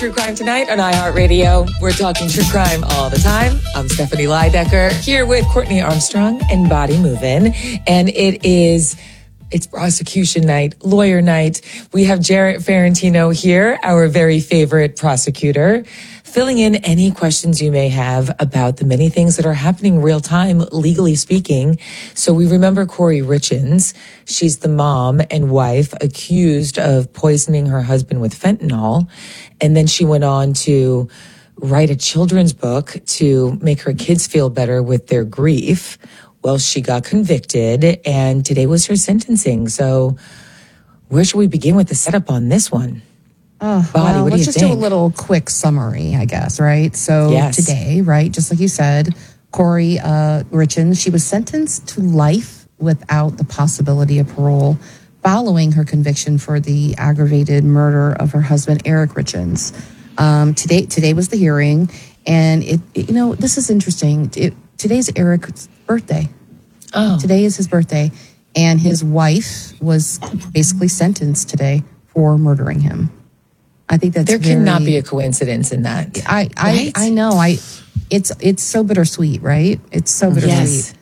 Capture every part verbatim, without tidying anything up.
True Crime Tonight on iHeartRadio. We're talking true crime all the time. I'm Stephanie Leidecker here with Courtney Armstrong and Body Movin'. And it is, it's prosecution night, lawyer night. We have Jarrett Ferrantino here, our very favorite prosecutor, filling in any questions you may have about the many things that are happening real time, legally speaking. So we remember Kouri Richins. She's the mom and wife accused of poisoning her husband with fentanyl. And then she went on to write a children's book to make her kids feel better with their grief. Well, she got convicted, and today was her sentencing. So where should we begin with the setup on this one? Oh, Body, well, what do let's you just think? do a little quick summary, I guess, right? So Yes. today, right, just like you said, Kouri uh, Richins, she was sentenced to life without the possibility of parole following her conviction for the aggravated murder of her husband, Eric Richins. Um, today, today was the hearing, and it, it you know, this is interesting. It, today's Eric's birthday. Oh. Today is his birthday, and his wife was basically sentenced today for murdering him. I think that's There very, cannot be a coincidence in that. I I, Right? I know. I it's it's so bittersweet, right? It's so bittersweet. Yes.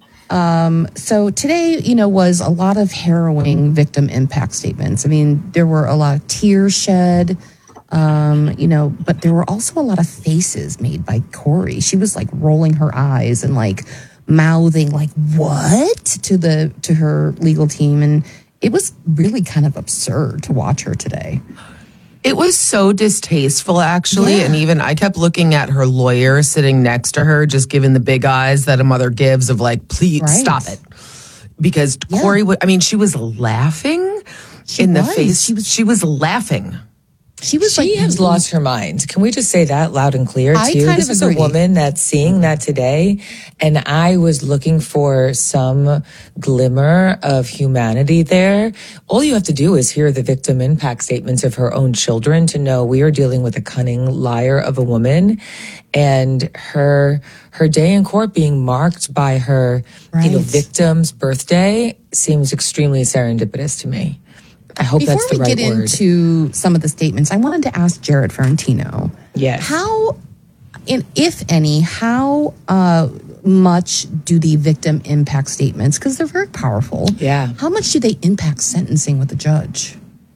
Um, so today, you know, was a lot of harrowing victim impact statements. I mean, there were a lot of tears shed, um, you know, but there were also a lot of faces made by Kouri. She was like rolling her eyes and like mouthing like what to the to her legal team, and it was really kind of absurd to watch her today. It was so distasteful, actually. Yeah. And even I kept looking at her lawyer sitting next to her, just giving the big eyes that a mother gives of like, please Right. stop it. Because Yeah. Kouri, wa- I mean, she was laughing She in the was. face. She was- she was laughing. She was She like, has lost her mind. Can we just say that loud and clear, I too? kind This of is agree. a woman that's seeing that today, and I was looking for some glimmer of humanity there. All you have to do is hear the victim impact statements of her own children to know we are dealing with a cunning liar of a woman, and her her day in court being marked by her, you know, Right. victim's birthday seems extremely serendipitous to me. I hope Before that's the we right get word. into some of the statements, I wanted to ask Jarrett Ferrantino. Yes. How, in, if any, how uh, much do the victim impact statements, because they're very powerful, Yeah. how much do they impact sentencing with the judge?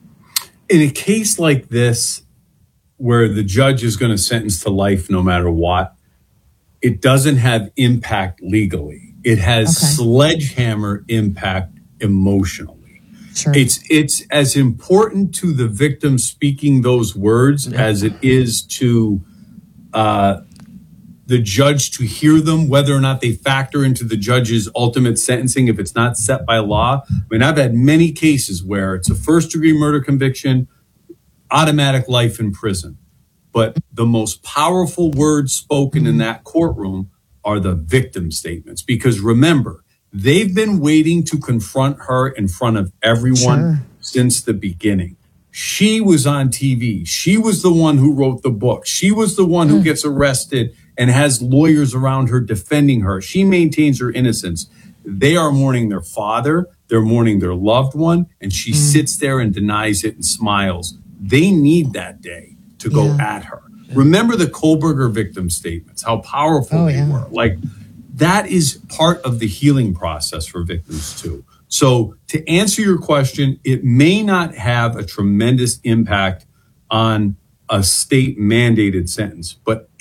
In a case like this, where the judge is going to sentence to life no matter what, it doesn't have impact legally. It has Okay. sledgehammer impact emotionally. Sure. It's it's as important to the victim speaking those words as it is to uh, the judge to hear them, whether or not they factor into the judge's ultimate sentencing if it's not set by law. I mean, I've had many cases where it's a first degree murder conviction, automatic life in prison. But the most powerful words spoken in that courtroom are the victim statements. Because remember, they've been waiting to confront her in front of everyone Sure. since the beginning. She was on T V. She was the one who wrote the book. She was the one who gets arrested and has lawyers around her defending her. She maintains her innocence. They are mourning their father. They're mourning their loved one. And she sits there and denies it and smiles. They need that day to go Yeah. at her. Remember the Kohlberger victim statements, how powerful Oh, they yeah. were. Like, that is part of the healing process for victims too. So to answer your question, it may not have a tremendous impact on a state mandated sentence, but